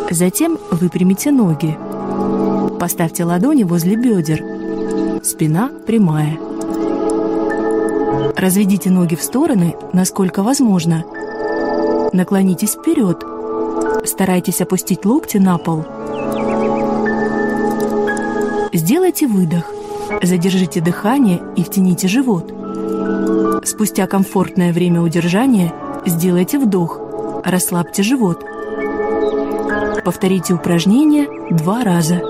Затем выпрямите ноги. Поставьте ладони возле бедер. Спина прямая. Разведите ноги в стороны, насколько возможно. Наклонитесь вперед. Старайтесь опустить локти на пол. Сделайте выдох. Задержите дыхание и втяните живот. Спустя комфортное время удержания сделайте вдох. Расслабьте живот. Повторите упражнение 2 раза.